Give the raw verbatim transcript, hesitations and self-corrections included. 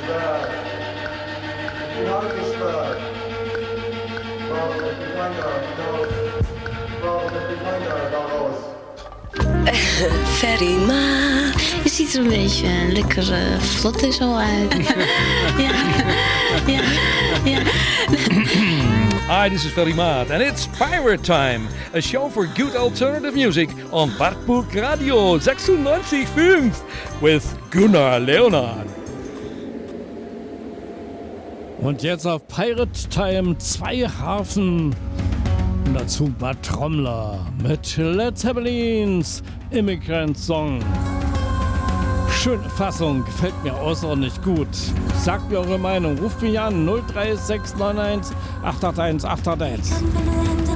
bad. If you like this bad, well, if you find out, no. Well, if you find out about alles. Ferry Ma. Je ziet er een beetje een lekkere, vlotte zo uit. ja, ja, ja. Hi, this is Ferry Maat, and it's Pirate Time, a show for good alternative music on Wartburg Radio sechsundneunzig Komma fünf with Gunnar Leonard. Und jetzt auf Pirate Time zwei Harfen und dazu ein paar Trommler mit Led Zeppelins Immigrant Song. Schöne Fassung, gefällt mir außerordentlich gut. Sagt mir eure Meinung, ruft mich an null drei sechs neun eins acht acht eins acht acht eins.